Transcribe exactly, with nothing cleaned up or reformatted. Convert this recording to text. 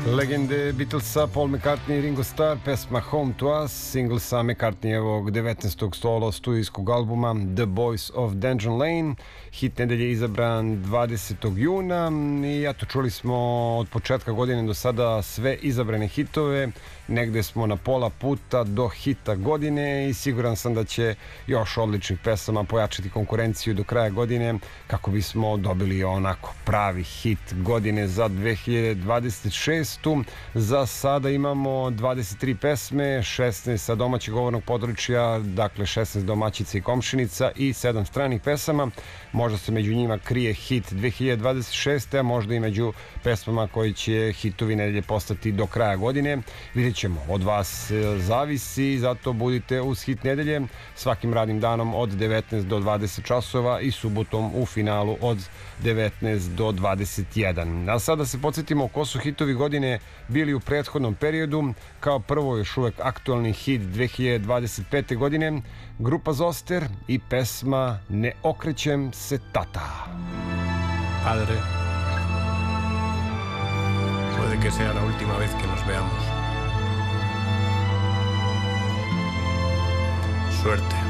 Legende Beatlesa, Paul McCartney i Ringo Starr, pesma Home to Us, single sa McCartneyevog devetnaestog solo studijskog albuma The Boys of Dungeon Lane. Hit nedelje izabran dvadesetog juna i eto, čuli smo od početka godine do sada sve izabrane hitove. Negde smo na pola puta do hita godine i siguran sam da će još odličnih pesama pojačati konkurenciju do kraja godine kako bismo dobili onako pravi hit godine za dve hiljade dvadeset šestu. Za sada imamo dvadeset tri pesme, šesnaest sa domaćeg govornog područja, dakle šesnaest domaćica i komšinica i sedam stranih pesama. Možda se među njima krije hit dve hiljade dvadeset šeste, a možda i među pesmama koji će hitovi nedelje postati do kraja godine. Vidjet ćemo, od vas zavisi, zato budite uz hit nedelje svakim radnim danom od devetnaest do dvadeset časova i subotom u finalu od devetnaest do dvadeset jedan. A sada se podsjetimo ko su hitovi godine bili u prethodnom periodu. Kao prvo još uvek aktualni hit dve hiljade dvadeset pete godine, grupa Zoster i pesma Ne okrećem se tata. Padre, puede que sea la última vez que nos veamos. Suerte.